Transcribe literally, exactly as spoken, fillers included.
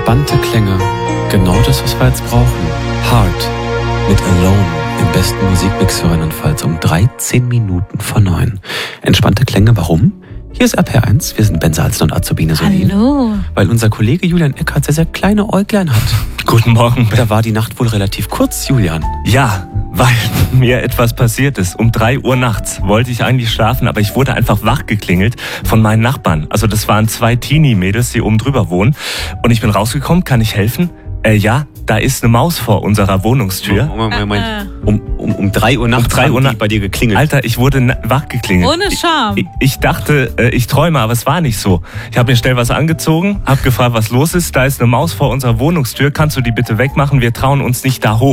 Entspannte Klänge. Genau das, was wir jetzt brauchen. Heart mit Alone im besten Musikmix für Rheinland-Pfalz um dreizehn Minuten vor neun. Entspannte Klänge, warum? Hier ist R P R eins, wir sind Ben Salzen und Azubine Solin. Hallo. Weil unser Kollege Julian Eckhardt sehr, sehr kleine Äuglein hat. Guten Morgen, Ben. Da war die Nacht wohl relativ kurz, Julian. Ja, weil mir etwas passiert ist. Um drei Uhr nachts wollte ich eigentlich schlafen, aber ich wurde einfach wach geklingelt von meinen Nachbarn. Also das waren zwei Teenie-Mädels, die oben drüber wohnen. Und ich bin rausgekommen, kann ich helfen? Äh, ja, da ist eine Maus vor unserer Wohnungstür. Moment, Moment, Moment. Um, um, um drei Uhr nachts um drei Uhr haben die bei dir geklingelt. Alter, ich wurde na- wach geklingelt. Ohne Scham. Ich, ich dachte, äh, ich träume, aber es war nicht so. Ich habe mir schnell was angezogen, habe gefragt, was los ist. Da ist eine Maus vor unserer Wohnungstür. Kannst du die bitte wegmachen? Wir trauen uns nicht da hoch.